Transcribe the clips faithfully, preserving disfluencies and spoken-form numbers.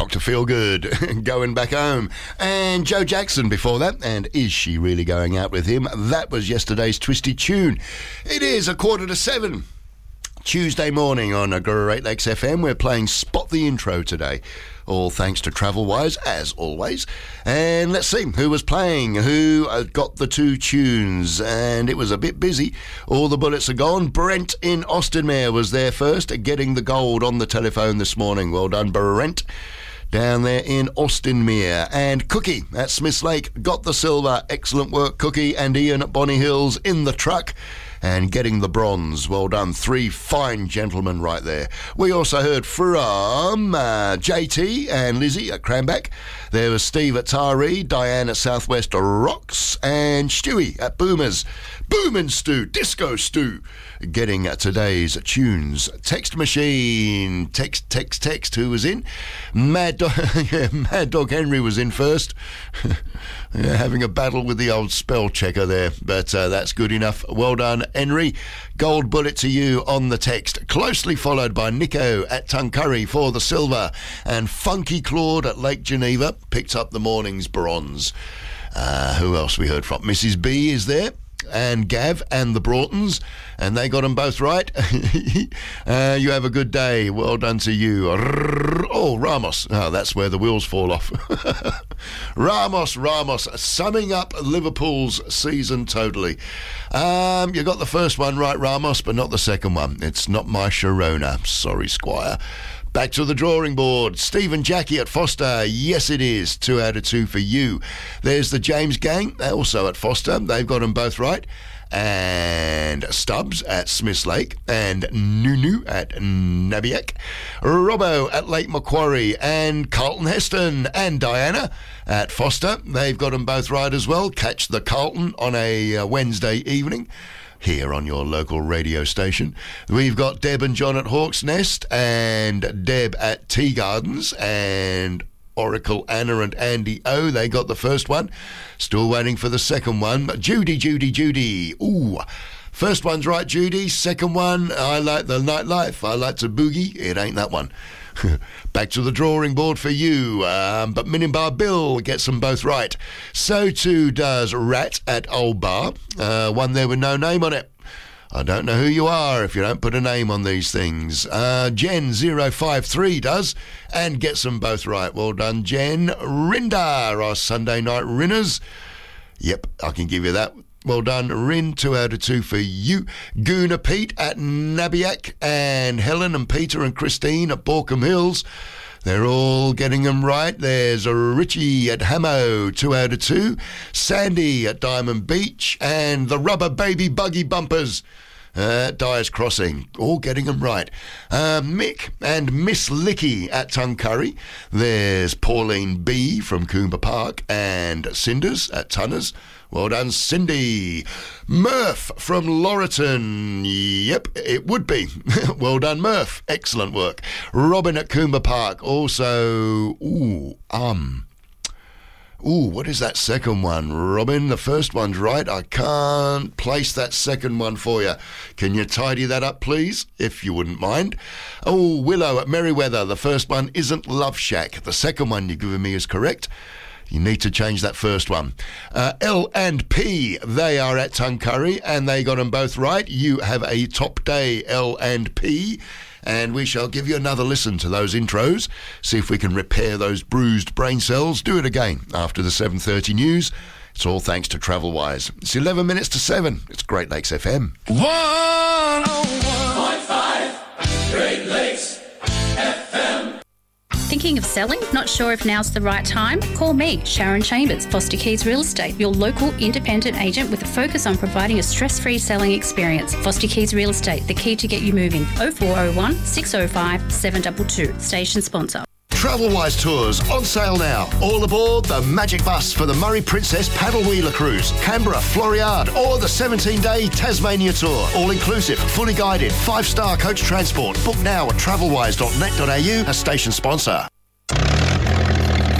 Doctor Feelgood, Going Back Home. And Joe Jackson before that, and Is She Really Going Out With Him? That was yesterday's Twisty Tune. It is a quarter to seven. Tuesday morning on a Great Lakes F M. We're playing Spot the Intro today. All thanks to Travelwise, as always. And let's see who was playing, who got the two tunes. And it was a bit busy. All the bullets are gone. Brent in Austinmere was there first, getting the gold on the telephone this morning. Well done, Brent, down there in Austinmere. And Cookie at Smiths Lake got the silver. Excellent work, Cookie. And Ian at Bonny Hills in the truck and getting the bronze. Well done. Three fine gentlemen right there. We also heard from uh, J T and Lizzie at Cranback. There was Steve at Taree, Diane at Southwest Rocks, and Stewie at Boomers. Boomin' Stu, Disco Stu, getting uh, today's tunes. Text machine, text, text, text, who was in? Mad Dog, yeah, Mad Dog Henry was in first. Yeah, having a battle with the old spell checker there, but uh, that's good enough. Well done, Henry. Gold bullet to you on the text. Closely followed by Nico at Tuncurry for the silver, and Funky Claude at Lake Geneva picked up the morning's bronze. Uh, who else we heard from? Missus B is there, and Gav and the Broughtons, and they got them both right. uh, you have a good day. Well done to you. Oh, Ramos. Oh, that's where the wheels fall off. Ramos, Ramos, summing up Liverpool's season totally. Um, you got the first one right, Ramos, but not the second one. It's Not My Sharona. Sorry, Squire. Back to the drawing board. Stephen Jackie at Foster. Yes, it is. Two out of two for you. There's the James Gang, also at Foster. They've got them both right. And Stubbs at Smiths Lake, and Nunu at Nabiac, Robbo at Lake Macquarie, and Carlton Heston and Diana at Foster. They've got them both right as well. Catch the Carlton on a uh, Wednesday evening here on your local radio station. We've got Deb and John at Hawk's Nest, and Deb at Tea Gardens, and Oracle Anna and Andy O. They got the first one. Still waiting for the second one. Judy, Judy, Judy. Ooh. First one's right, Judy. Second one, I like the nightlife. I like to boogie. It ain't that one. Back to the drawing board for you. Um, but Minimbar Bill gets them both right. So too does Rat at Old Bar. Uh, one there with no name on it. I don't know who you are if you don't put a name on these things. Uh, Jen zero five three does, and gets them both right. Well done, Jen. Rinda, our Sunday night Rinners. Yep, I can give you that. Well done, Rin. Two out of two for you. Goona Pete at Nabiac, and Helen and Peter and Christine at Borkham Hills. They're all getting them right. There's a Richie at Hamo, two out of two. Sandy at Diamond Beach, and the Rubber Baby Buggy Bumpers at Dyer's Crossing, all getting them right. Uh, Mick and Miss Licky at Tuncurry. There's Pauline B from Coomber Park, and Cinders at Tunners. Well done, Cindy. Murph from Laurelton. Yep, it would be. Well done, Murph. Excellent work. Robin at Coomber Park. Also, ooh, um, ooh, what is that second one, Robin? The first one's right. I can't place that second one for you. Can you tidy that up, please, if you wouldn't mind? Oh, Willow at Merriweather. The first one isn't Love Shack. The second one you've given me is correct. You need to change that first one. Uh, L and P, they are at Tuncurry, and they got them both right. You have a top day, L and P, and we shall give you another listen to those intros, see if we can repair those bruised brain cells. Do it again after the seven thirty news. It's all thanks to Travelwise. It's eleven minutes to seven. It's Great Lakes F M. one oh one point five Great Lakes F M. Thinking of selling? Not sure if now's the right time? Call me, Sharon Chambers, Foster Keys Real Estate, your local independent agent with a focus on providing a stress-free selling experience. Foster Keys Real Estate, the key to get you moving. oh four oh one, six oh five, seven two two. Station sponsor. Travelwise Tours on sale now. All aboard the Magic Bus for the Murray Princess Paddle Wheeler Cruise, Canberra, Floriade, or the seventeen-day Tasmania Tour. All inclusive, fully guided, five-star coach transport. Book now at travelwise dot net dot a u, a station sponsor. Power into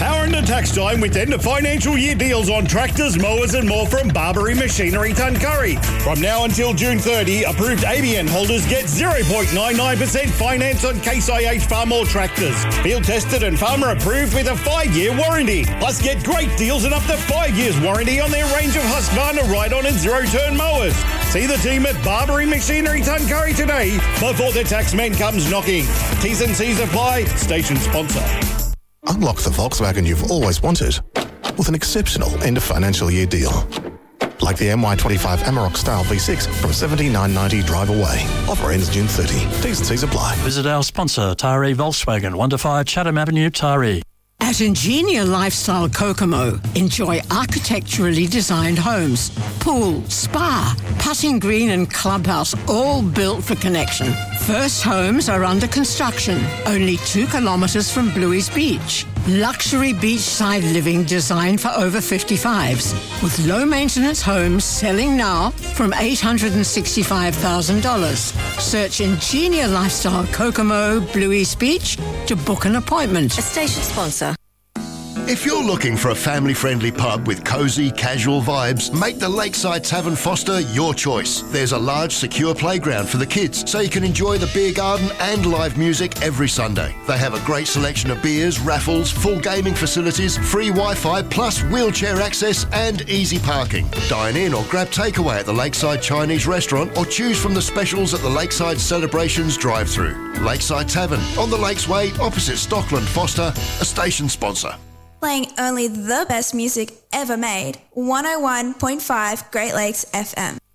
tax time with end of financial year deals on tractors, mowers and more from Barbary Machinery Tuncurry. From now until June thirtieth, approved A B N holders get zero point nine nine percent finance on Case I H Farmall tractors. Field tested and farmer approved with a five-year warranty. Plus get great deals and up to five years warranty on their range of Husqvarna ride-on and zero-turn mowers. See the team at Barbary Machinery Tuncurry today before the taxman comes knocking. T's and C's apply. Station sponsor. Unlock the Volkswagen you've always wanted with an exceptional end of financial year deal. Like the M Y twenty-five Amarok Style V six from seventy-nine ninety drive away. Offer ends June thirtieth. T's and C's apply. Visit our sponsor, Taree Volkswagen, one to five Chatham Avenue, Taree. At Ingenia Lifestyle Kokomo, enjoy architecturally designed homes, pool, spa, putting green and clubhouse, all built for connection. First homes are under construction, only two kilometres from Bluey's Beach. Luxury beachside living designed for over fifty-fives, with low-maintenance homes selling now from eight hundred sixty-five thousand dollars. Search Ingenia Lifestyle Kokomo, Bluey's Beach to book an appointment. A station sponsor. If you're looking for a family-friendly pub with cosy, casual vibes, make the Lakeside Tavern Foster your choice. There's a large, secure playground for the kids, so you can enjoy the beer garden and live music every Sunday. They have a great selection of beers, raffles, full gaming facilities, free Wi-Fi, plus wheelchair access and easy parking. Dine in or grab takeaway at the Lakeside Chinese restaurant or choose from the specials at the Lakeside Celebrations drive-thru. Lakeside Tavern, on the Lakesway, opposite Stockland Foster, a station sponsor. Playing only the best music ever made. one oh one point five Great Lakes F M.